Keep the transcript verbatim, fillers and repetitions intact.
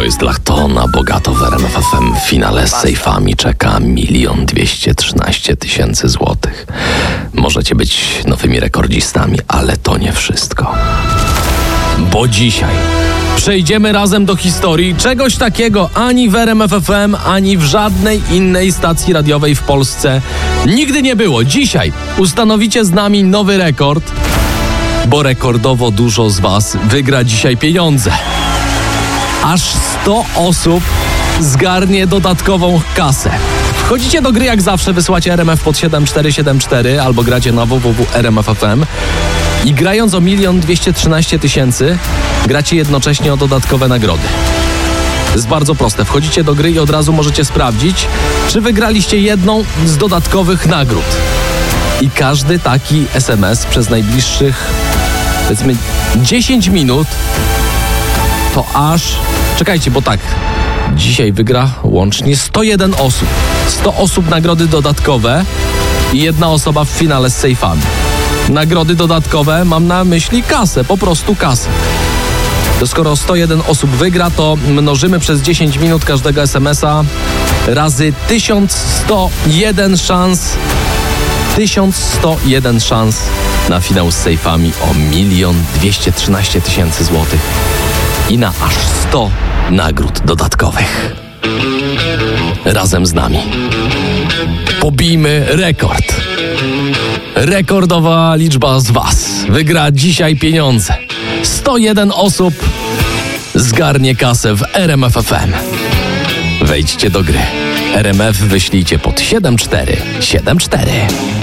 jest Lachtona, bogato w R M F F M. W finale z sejfami czeka milion dwieście trzynaście tysięcy złotych. Możecie być nowymi rekordzistami, ale to nie wszystko. Bo dzisiaj przejdziemy razem do historii. Czegoś takiego ani w R M F F M, ani w żadnej innej stacji radiowej w Polsce nigdy nie było. Dzisiaj ustanowicie z nami nowy rekord, bo rekordowo dużo z was wygra dzisiaj pieniądze. Aż sto osób zgarnie dodatkową kasę. Wchodzicie do gry jak zawsze, wysyłacie R M F pod siedem cztery siedem cztery albo gracie na w w w kropka r m f f m i grając o milion dwieście trzynaście tysięcy gracie jednocześnie o dodatkowe nagrody. Jest bardzo proste. Wchodzicie do gry i od razu możecie sprawdzić, czy wygraliście jedną z dodatkowych nagród. I każdy taki S M S przez najbliższych, powiedzmy, dziesięć minut to aż... Czekajcie, bo tak, dzisiaj wygra łącznie sto jeden osób. sto osób nagrody dodatkowe i jedna osoba w finale z sejfami. Nagrody dodatkowe, mam na myśli kasę, po prostu kasę. To skoro sto jeden osób wygra, to mnożymy przez dziesięć minut każdego S M S-a razy tysiąc sto jeden szans. tysiąc sto jeden szans na finał z sejfami o milion dwieście trzynaście tysięcy złotych i na aż sto nagród dodatkowych. Razem z nami pobijmy rekord. Rekordowa liczba z was wygra dzisiaj pieniądze. sto jeden osób zgarnie kasę w R M F F M. Wejdźcie do gry. R M F wyślijcie pod siedem cztery siedem cztery.